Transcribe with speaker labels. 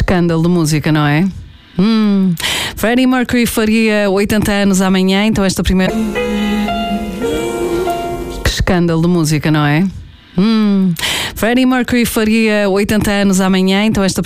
Speaker 1: escândalo de música, não é? Freddie Mercury faria 80 anos amanhã, então esta primeira... Que escândalo de música, não é? Freddie Mercury faria 80 anos amanhã, então esta